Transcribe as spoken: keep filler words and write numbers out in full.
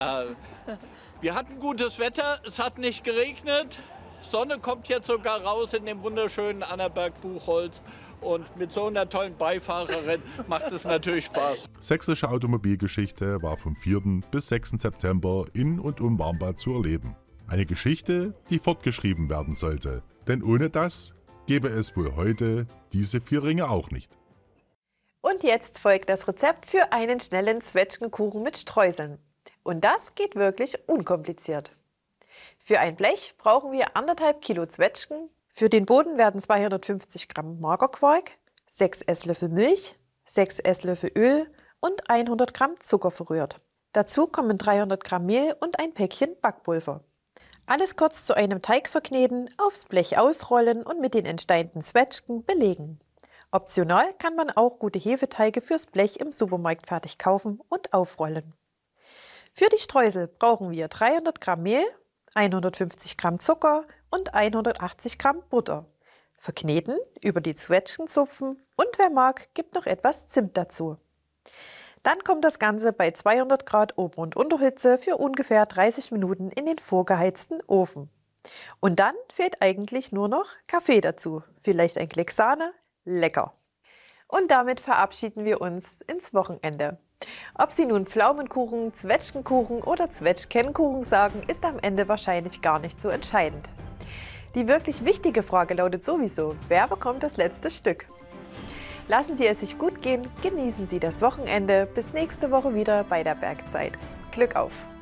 Äh, wir hatten gutes Wetter, es hat nicht geregnet. Sonne kommt jetzt sogar raus in dem wunderschönen Annaberg-Buchholz. Und mit so einer tollen Beifahrerin macht es natürlich Spaß. Sächsische Automobilgeschichte war vom vierten bis sechsten September in und um Warmbad zu erleben. Eine Geschichte, die fortgeschrieben werden sollte. Denn ohne das gäbe es wohl heute diese vier Ringe auch nicht. Und jetzt folgt das Rezept für einen schnellen Zwetschgenkuchen mit Streuseln. Und das geht wirklich unkompliziert. Für ein Blech brauchen wir anderthalb Kilo Zwetschgen. Für den Boden werden zweihundertfünfzig Gramm Magerquark, sechs Esslöffel Milch, sechs Esslöffel Öl und hundert Gramm Zucker verrührt. Dazu kommen dreihundert Gramm Mehl und ein Päckchen Backpulver. Alles kurz zu einem Teig verkneten, aufs Blech ausrollen und mit den entsteinten Zwetschgen belegen. Optional kann man auch gute Hefeteige fürs Blech im Supermarkt fertig kaufen und aufrollen. Für die Streusel brauchen wir dreihundert Gramm Mehl, hundertfünfzig Gramm Zucker und hundertachtzig Gramm Butter. Verkneten, über die Zwetschgen zupfen und wer mag, gibt noch etwas Zimt dazu. Dann kommt das Ganze bei zweihundert Grad Ober- und Unterhitze für ungefähr dreißig Minuten in den vorgeheizten Ofen. Und dann fehlt eigentlich nur noch Kaffee dazu, vielleicht ein Klecks Sahne, lecker. Und damit verabschieden wir uns ins Wochenende. Ob Sie nun Pflaumenkuchen, Zwetschgenkuchen oder Zwetschgenkuchen sagen, ist am Ende wahrscheinlich gar nicht so entscheidend. Die wirklich wichtige Frage lautet sowieso, wer bekommt das letzte Stück? Lassen Sie es sich gut gehen, genießen Sie das Wochenende. Bis nächste Woche wieder bei der Bergzeit. Glück auf!